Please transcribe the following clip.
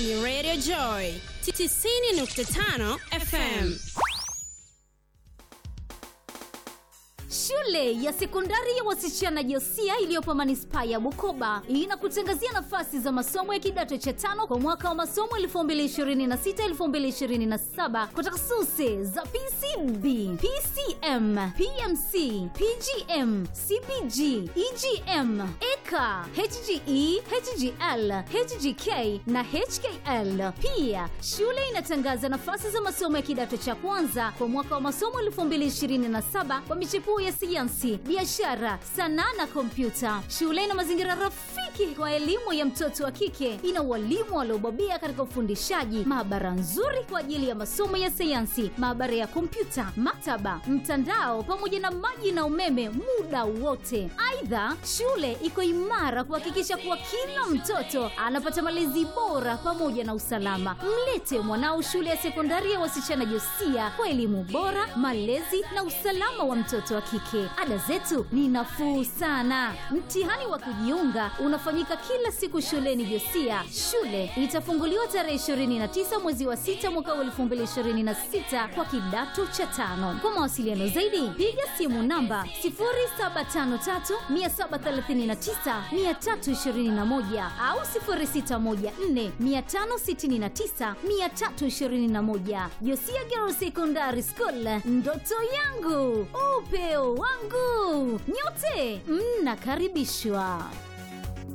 ni Radio Joy 90.5 FM. Shule ya sekondari ya wasichana Josia iliyopo manispaa ya Bukoba inakutangazia nafasi za masomo ya kidato cha 5 kwa mwaka wa masomo 2026-2027 kwa takhasusi za PCB, PCM, PMC, PGM, CPG, EGM, EKA, HGE, HGL, HGK na HKL. Pia shule inatangaza nafasi za masomo ya kidato cha kwanza kwa mwaka wa masomo 2027 kwa michepuo ya sayansi, biashara, sanaa na kompyuta. Shule ina mazingira rafiki kwa elimu ya mtoto wa kike. Ina walimu waliobobea katika ufundishaji, maabara nzuri kwa ajili ya masomo ya sayansi, maabara ya kompyuta, maktaba, mtandao pamoja na maji na umeme muda wote. Aidha, shule iko imara kuhakikisha kuwa kila mtoto anapata malezi bora pamoja na usalama. Mlete mwanao shule ya sekondari ya wasichana Josia kwa elimu bora, malezi na usalama wa mtoto wa kike. Ada zetu ni nafuu sana. Mtihani wa kujiunga unafanyika kila siku shuleni Josia. Shule itafunguliwa tarehe 29 mwezi wa 6 mwaka 2026 kwa kidato cha 5. Kwa mawasiliano zaidi piga simu namba 0753939321 au 0614569321. Josia Girls Secondary School, ndoto yangu, upeo wangu. Nyote mnakaribishwa.